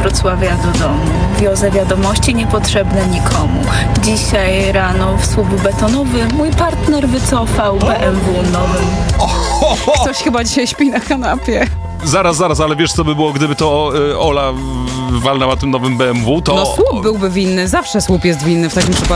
Wrocławia do domu. Wiozę wiadomości niepotrzebne nikomu. Dzisiaj rano w słup betonowy mój partner wycofał BMW nowym. Ktoś chyba dzisiaj śpi na kanapie. Zaraz, ale wiesz co by było, gdyby to Ola walnęła tym nowym BMW, to... No słup byłby winny, zawsze słup jest winny w takim przypadku.